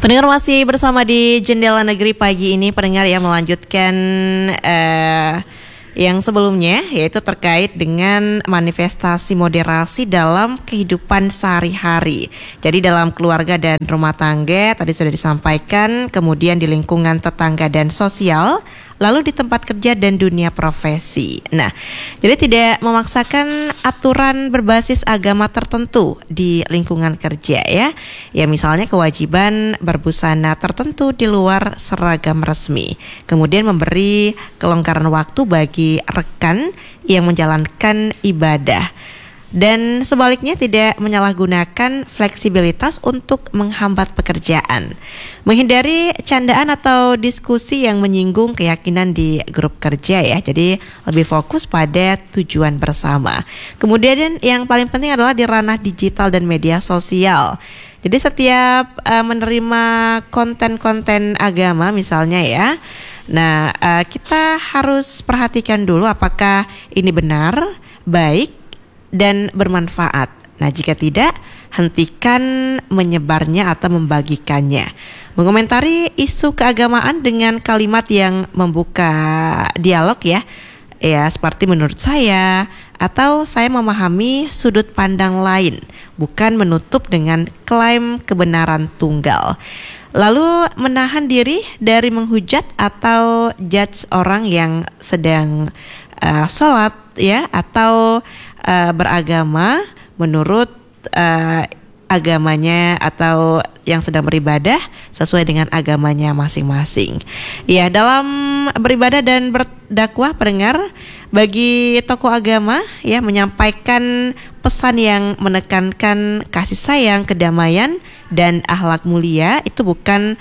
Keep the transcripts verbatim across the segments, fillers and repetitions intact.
Pendengar masih bersama di Jendela Negeri pagi ini, pendengar ya, melanjutkan uh, yang sebelumnya, yaitu terkait dengan manifestasi moderasi dalam kehidupan sehari-hari. Jadi dalam keluarga dan rumah tangga tadi sudah disampaikan, kemudian di lingkungan tetangga dan sosial, lalu di tempat kerja dan dunia profesi. Nah, jadi tidak memaksakan aturan berbasis agama tertentu di lingkungan kerja ya. Ya misalnya kewajiban berbusana tertentu di luar seragam resmi. Kemudian memberi kelonggaran waktu bagi rekan yang menjalankan ibadah. Dan sebaliknya tidak menyalahgunakan fleksibilitas untuk menghambat pekerjaan. Menghindari candaan atau diskusi yang menyinggung keyakinan di grup kerja ya. Jadi lebih fokus pada tujuan bersama. Kemudian yang paling penting adalah di ranah digital dan media sosial. Jadi setiap uh, menerima konten-konten agama misalnya ya. Nah, uh, kita harus perhatikan dulu apakah ini benar, baik, dan bermanfaat. Nah, jika tidak, hentikan menyebarnya atau membagikannya. Mengomentari isu keagamaan dengan kalimat yang membuka dialog ya. Ya, seperti menurut saya atau saya memahami sudut pandang lain, bukan menutup dengan klaim kebenaran tunggal. Lalu menahan diri dari menghujat atau judge orang yang sedang uh, sholat ya, atau uh, beragama menurut uh, agamanya atau yang sedang beribadah sesuai dengan agamanya masing-masing. Ya, dalam beribadah dan berdakwah, pendengar, bagi tokoh agama ya menyampaikan pesan yang menekankan kasih sayang, kedamaian dan akhlak mulia itu bukan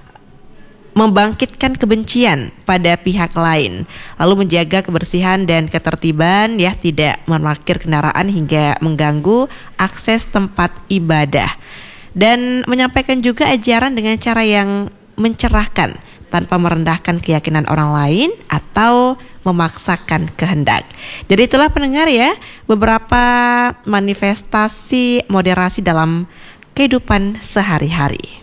membangkitkan kebencian pada pihak lain, lalu menjaga kebersihan dan ketertiban ya, tidak memarkir kendaraan hingga mengganggu akses tempat ibadah, dan menyampaikan juga ajaran dengan cara yang mencerahkan tanpa merendahkan keyakinan orang lain atau memaksakan kehendak. Jadi itulah pendengar ya, beberapa manifestasi moderasi dalam kehidupan sehari-hari.